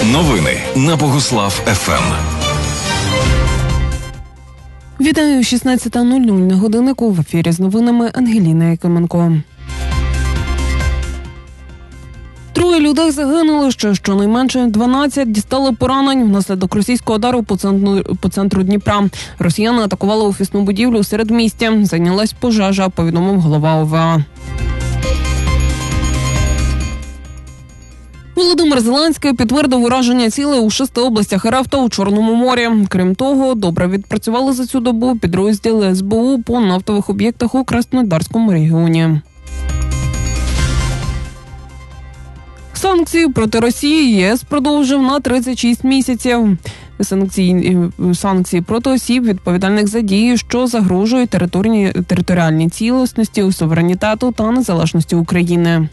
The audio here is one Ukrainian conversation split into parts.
Новини на Богуслав ФМ. Вітаю, 16:00 на годиннику. В ефірі з новинами Ангеліна Якименко. 3 людей загинули, ще щонайменше 12 дістали поранень внаслідок російського удару по центру Дніпра. Росіяни атакували офісну будівлю у середмісті. Зайнялась пожежа, повідомив голова ОВА. Володимир Зеленський підтвердив ураження цілей у 6 областях РФ та у Чорному морі. Крім того, добре відпрацювали за цю добу підрозділи СБУ по нафтових об'єктах у Краснодарському регіоні. Санкції проти Росії ЄС продовжив на 36 місяців. Санкції проти осіб, відповідальних за дії, що загрожують територіальній цілісності, суверенітету та незалежності України.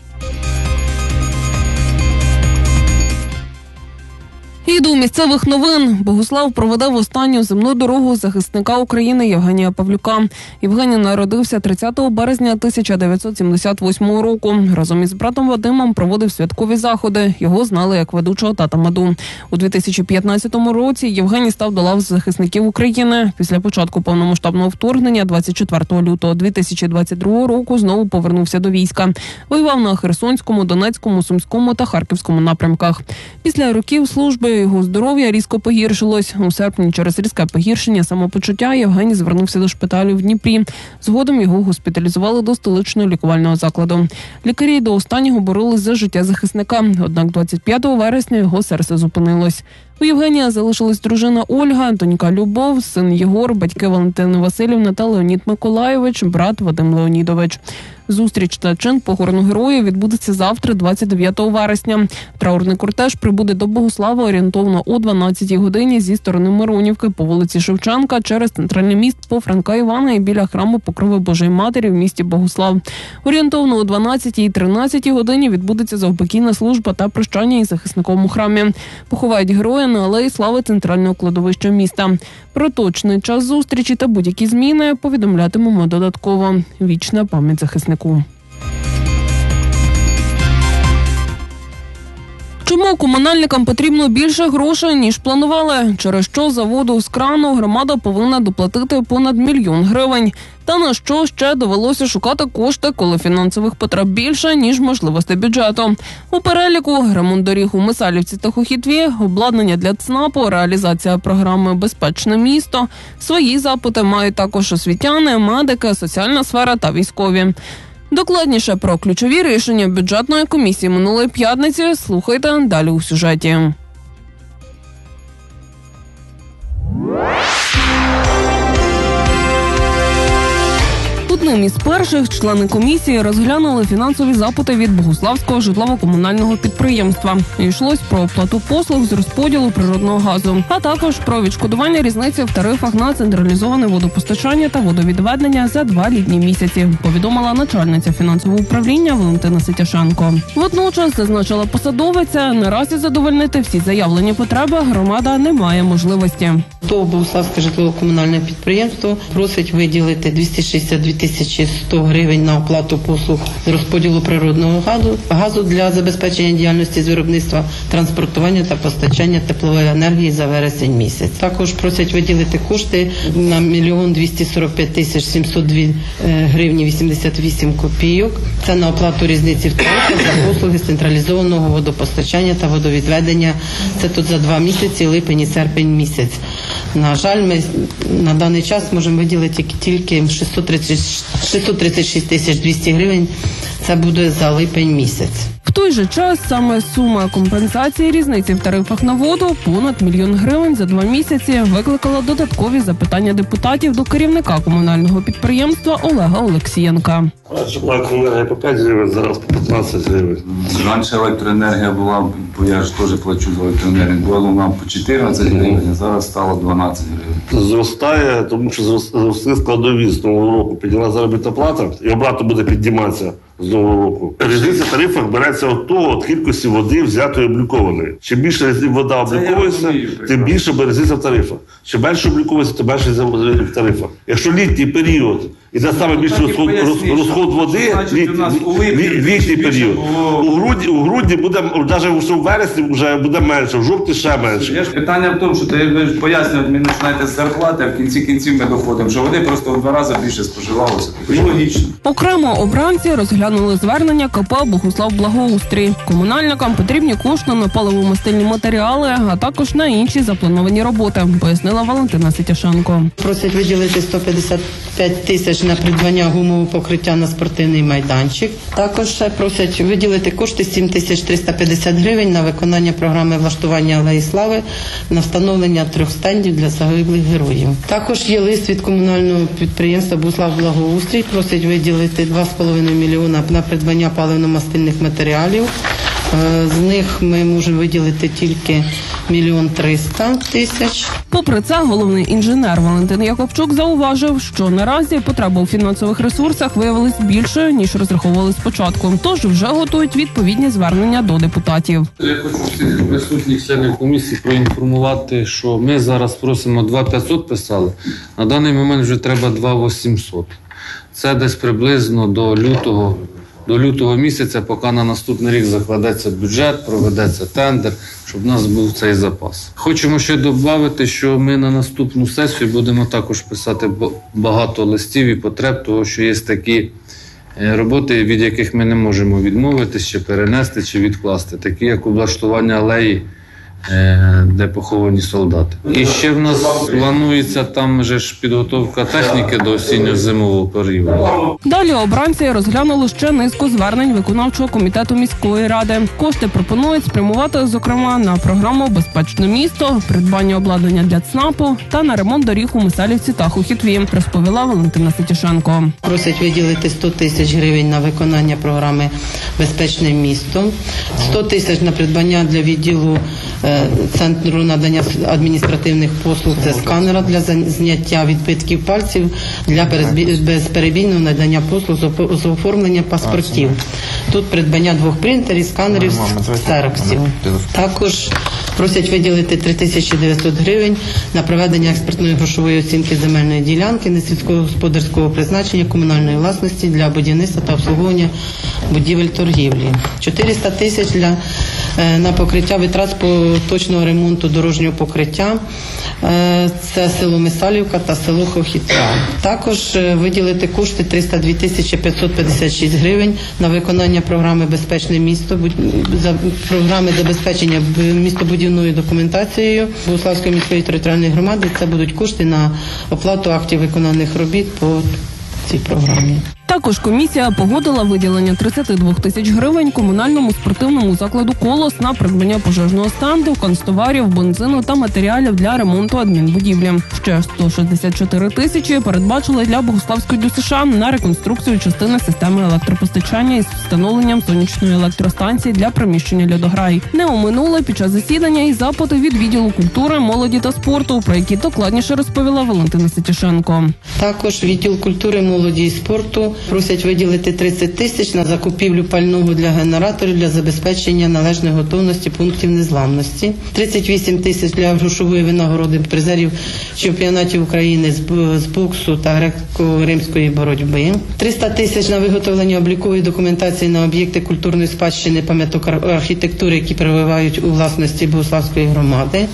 І до місцевих новин. Богуслав проведе останню земну дорогу захисника України Євгенія Павлюка. Євгеній народився 30 березня 1978 року. Разом із братом Вадимом проводив святкові заходи. Його знали як ведучого тата Маду. У 2015 році Євгеній став до лав захисників України. Після початку повномасштабного вторгнення 24 лютого 2022 року знову повернувся до війська. Воював на Херсонському, Донецькому, Сумському та Харківському напрямках. Після років служби його здоров'я різко погіршилось. У серпні через різке погіршення самопочуття Євгеній звернувся до шпиталю в Дніпрі. Згодом його госпіталізували до столичного лікувального закладу. Лікарі до останнього боролись за життя захисника. Однак 25 вересня його серце зупинилось. У Євгенія залишилась дружина Ольга, донька Любов, син Єгор, батьки Валентина Василівна та Леонід Миколайович, брат Вадим Леонідович. Зустріч та чин похорону героя відбудеться завтра, 29 вересня. Траурний кортеж прибуде до Богуслава орієнтовно о 12-й годині зі сторони Миронівки по вулиці Шевченка через центральний міст по Франка Івана і біля храму Покрови Божої Матері в місті Богуслав. Орієнтовно о 12-й і 13-й годині відбудеться заупокійна служба та прощання із захисником у храмі. Поховають героя на алеї Слави центрального кладовища міста. Про точний час зустрічі та будь-які зміни повідомлятимемо додатково. Вічна пам'ять захиснику. Чому комунальникам потрібно більше грошей, ніж планували? Через що за воду з крану громада повинна доплатити понад 1 мільйон гривень? Та на що ще довелося шукати кошти, коли фінансових потреб більше, ніж можливостей бюджету? У переліку ремонт доріг у Мисалівці та Хохітві, обладнання для ЦНАПу, реалізація програми «Безпечне місто». Свої запити мають також освітяни, медики, соціальна сфера та військові. Докладніше про ключові рішення бюджетної комісії минулої п'ятниці слухайте далі у сюжеті. Одним із перших члени комісії розглянули фінансові запити від Богуславського житлово-комунального підприємства. Йшлось про оплату послуг з розподілу природного газу, а також про відшкодування різниці в тарифах на централізоване водопостачання та водовідведення за 2 літні місяці, повідомила начальниця фінансового управління Валентина Ситяшенко. Водночас, зазначила посадовиця, наразі задовольнити всі заявлені потреби громада не має можливості. Богуславське житлово-комунальне підприємство просить виділити 262 100 гривень на оплату послуг з розподілу природного газу для забезпечення діяльності з виробництва, транспортування та постачання теплової енергії за вересень місяць. Також просять виділити кошти на 1 245 702 гривні 88 копійок. Це на оплату різниці в тарифах за послуги з централізованого водопостачання та водовідведення. Це тут за 2 місяці, липень і серпень місяць. На жаль, ми на даний час можемо виділити тільки 636 200 гривень. Це буде за липень місяць. В той же час саме сума компенсації різниці в тарифах на воду понад 1 мільйон гривень за 2 місяці викликала додаткові запитання депутатів до керівника комунального підприємства Олега Олексієнка. Електроенергія по 5 гривень, зараз по 15 гривень. Раніше електроенергія була, бо я ж теж плачу за електроенергію, була вона по 14 гривень, а зараз стало 12 гривень. Зростає, тому що зросли складові з нового року. Підняла заробітна плата і обратно буде підніматися з нового року. Різниця в тарифах береться від кількості води взятої облікованої. Чим більше вода обліковується, тим більше різниця в тарифах. Чим менше обліковується, тим менше в тарифах. Якщо літній період І де саме більше розход води літній період. У грудні буде, навіть у вересні вже буде менше, в жовтні ще менше. Питання в тому, що ви пояснюєте, ми починаєте з зарплати, а в кінці кінців ми доходимо, що води просто в 2 рази більше споживалося. Логічно. Окремо обранці розглянули звернення КП «Богуслав Благоустрій». Комунальникам потрібні кошти на паливомастильні матеріали, а також на інші заплановані роботи, пояснила Валентина Ситяшенко. Просять виділити 155 тисяч на придбання гумового покриття на спортивний майданчик. Також просять виділити кошти 7350 гривень на виконання програми влаштування Алеї Слави на встановлення 3 стендів для загиблих героїв. Також є лист від комунального підприємства «Богуслав Благоустрій». Просять виділити 2,5 мільйона на придбання паливно-мастильних матеріалів. З них ми можемо виділити тільки 1 300 000. Попри це, головний інженер Валентин Якобчук зауважив, що наразі потреба у фінансових ресурсах виявилась більшою, ніж розраховували спочатку. Тож вже готують відповідні звернення до депутатів. Я хочу всіх присутніх членів комісії проінформувати, що ми зараз просимо 2,500 писали, на даний момент вже треба 2,800. Це десь приблизно до лютого місяця, поки на наступний рік закладеться бюджет, проведеться тендер, щоб в нас був цей запас. Хочемо ще додати, що ми на наступну сесію будемо також писати багато листів і потреб, того що є такі роботи, від яких ми не можемо відмовитись, чи перенести, чи відкласти, такі як облаштування алеї, де поховані солдати. І ще в нас планується там вже ж підготовка техніки до осінньо-зимового періоду. Далі обранці розглянули ще низку звернень виконавчого комітету міської ради. Кошти пропонують спрямувати, зокрема, на програму «Безпечне місто», придбання обладнання для ЦНАПу та на ремонт доріг у Мисалівці та Хухітві, розповіла Валентина Ситяшенко. Просять виділити 100 тисяч гривень на виконання програми «Безпечне місто», 100 тисяч на придбання для відділу Центру надання адміністративних послуг – це сканера для зняття відбитків пальців для безперебійного надання послуг з оформлення паспортів. Тут придбання 2 принтерів, сканерів, ксероксів. Також просять виділити 3900 гривень на проведення експертної грошової оцінки земельної ділянки несільськогосподарського призначення комунальної власності для будівництва та обслуговування будівель торгівлі. 400 тисяч на покриття витрат поточного ремонту дорожнього покриття. Це село Мисалівка та село Хохітва. Також виділити кошти 302 556 гривень на виконання програми «Безпечне місто», програми забезпечення містобудівною документацією Богуславської міської територіальної громади. Це будуть кошти на оплату актів виконаних робіт по цій програмі. Також комісія погодила виділення 32 тисяч гривень комунальному спортивному закладу «Колос» на придбання пожежного стенду, канцтоварів, бензину та матеріалів для ремонту адмінбудівлі. Ще 164 тисячі передбачили для Богуславської ДЮСШ на реконструкцію частини системи електропостачання із встановленням сонячної електростанції для приміщення «Льодограй». Не оминули під час засідання і запити від відділу культури, молоді та спорту, про які докладніше розповіла Валентина Ситяшенко. Також відділ культури, молоді і спорту просять виділити 30 тисяч на закупівлю пального для генераторів для забезпечення належної готовності пунктів незламності, 38 тисяч для грошової винагороди призерів чемпіонатів України з боксу та греко-римської боротьби, 300 тисяч на виготовлення облікової документації на об'єкти культурної спадщини, пам'яток архітектури, які перебувають у власності Богуславської громади,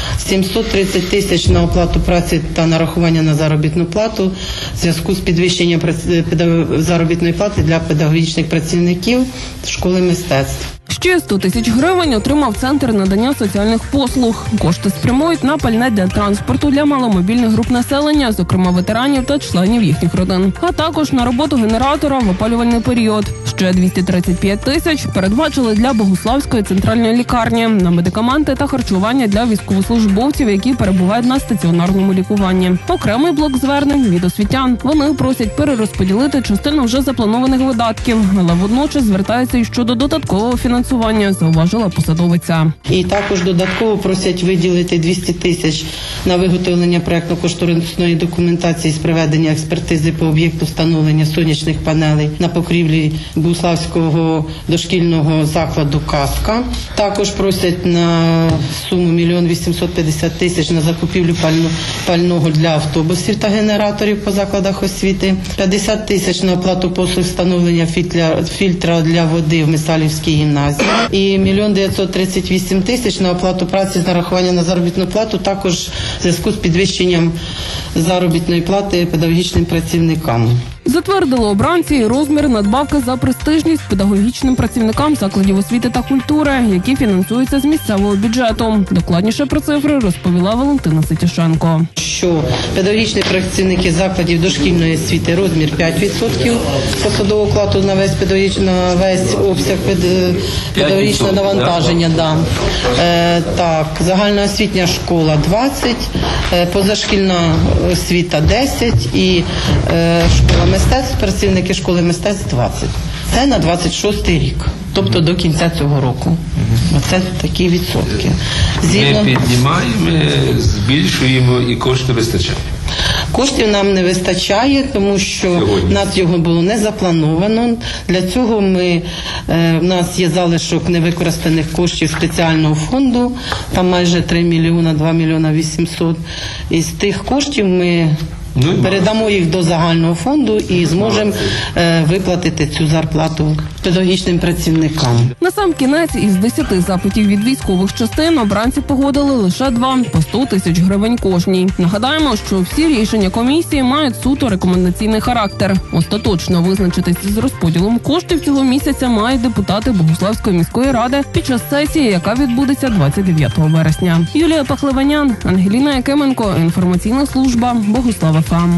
730 тисяч на оплату праці та нарахування на заробітну плату в зв'язку з підвищенням заробітної плати для педагогічних працівників школи мистецтв. Ще 100 тисяч гривень отримав Центр надання соціальних послуг. Кошти спрямують на пальне для транспорту для маломобільних груп населення, зокрема ветеранів та членів їхніх родин, а також на роботу генератора в опалювальний період. Ще 235 тисяч передбачили для Богуславської центральної лікарні на медикаменти та харчування для військовослужбовців, які перебувають на стаціонарному лікуванні. Окремий блок звернень від освітян. Вони просять перерозподілити частину вже запланованих видатків, але водночас звертаються і щодо додаткового фінансування, зауважила посадовиця. І також додатково просять виділити 200 тисяч на виготовлення проектно-кошторисної документації з проведення експертизи по об'єкту встановлення сонячних панелей на покрівлі Богуславського дошкільного закладу «Казка». Також просять на суму 1 850 000 на закупівлю пального для автобусів та генераторів по закладах освіти, 50 000 на оплату послуг встановлення фільтра для води в Мисалівській гімназії і 1 938 000 на оплату праці з нарахування на заробітну плату, також в зв'язку з підвищенням заробітної плати педагогічним працівникам. Затвердили обранці і розмір надбавки за престижність педагогічним працівникам закладів освіти та культури, які фінансуються з місцевого бюджету. Докладніше про цифри розповіла Валентина Ситішенко. Що педагогічні працівники закладів дошкільної освіти розмір 5% посадового окладу на весь обсяг педагогічного навантаження. Да. Так, загальноосвітня школа 20%, позашкільна освіта 10% і школа мистецтв, працівники школи мистецтв 20%. Це на 26-й рік, тобто до кінця цього року. Оце такі відсотки. Ми піднімаємо, збільшуємо і кошти вистачає. Коштів нам не вистачає, тому що в нас його було не заплановано. Для цього в нас є залишок невикористаних коштів спеціального фонду, там майже 3 мільйона, 2 мільйона 800. Із тих коштів ми передамо їх до загального фонду і зможемо виплатити цю зарплату педагогічним працівникам. На сам кінець із 10 запитів від військових частин обранці погодили лише 2 по 100 000 гривень кожній. Нагадаємо, що всі рішення комісії мають суто рекомендаційний характер. Остаточно визначитись з розподілом коштів цього місяця мають депутати Богуславської міської ради під час сесії, яка відбудеться 29 вересня. Юлія Пахливанян, Ангеліна Якименко, інформаційна служба Богуслав ФМ.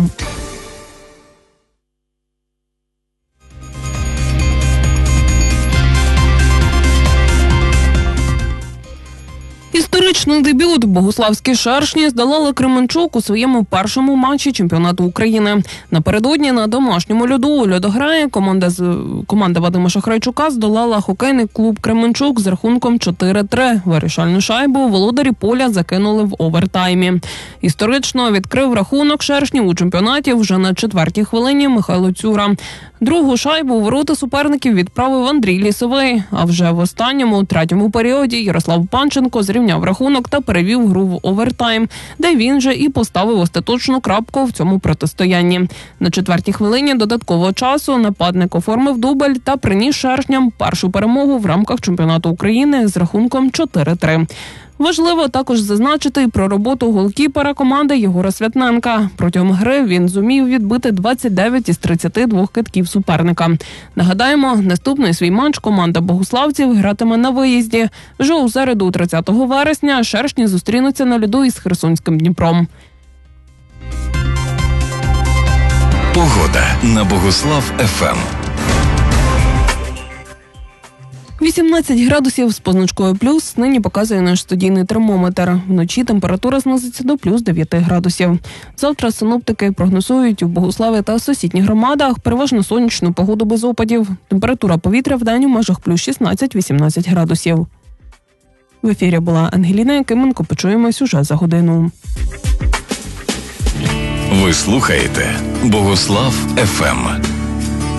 Історичний дебют богуславські шершні здолали Кременчук у своєму першому матчі чемпіонату України. Напередодні на домашньому льоду у льодограї команда Вадима Шахрайчука здолала хокейний клуб Кременчук з рахунком 4-3. Вирішальну шайбу володарі поля закинули в овертаймі. Історично відкрив рахунок шершнів у чемпіонаті вже на 4-й хвилині Михайло Цюра. Другу шайбу у ворота суперників відправив Андрій Лісовий, а вже в останньому, третьому періоді Ярослав Панченко зрівняв рахунок та перевів гру в овертайм, де він же і поставив остаточну крапку в цьому протистоянні. На 4-й хвилині додаткового часу нападник оформив дубль та приніс шершням першу перемогу в рамках чемпіонату України з рахунком 4-3. Важливо також зазначити про роботу голкіпера команди Єгора Святненка. Протягом гри він зумів відбити 29 із 32 кидків суперника. Нагадаємо, наступний свій матч команда богуславців гратиме на виїзді. Вже у середу, 30 вересня, шершні зустрінуться на льоду із Херсонським Дніпром. Погода на Богуслав ФМ. 18 градусів з позначкою плюс нині показує наш студійний термометр. Вночі температура знизиться до плюс 9 градусів. Завтра синоптики прогнозують у Богуславі та сусідніх громадах переважно сонячну погоду без опадів. Температура повітря вдень у межах плюс 16-18 градусів. В ефірі була Ангеліна Якименко. Почуємось уже за годину. Ви слухаєте Богуслав ФМ.